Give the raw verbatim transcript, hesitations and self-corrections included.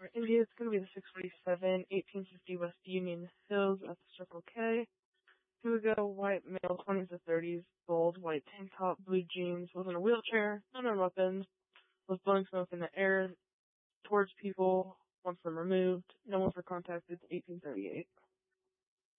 For India, it's going to be the six forty-seven, eighteen fifty West Union Hills at the Circle K. Here we go, white male, twenties to thirties, bold, white tank top, blue jeans, was in a wheelchair, no known weapons, was blowing smoke in the air towards people, wants them removed, no one for contact, it's eighteen thirty-eight.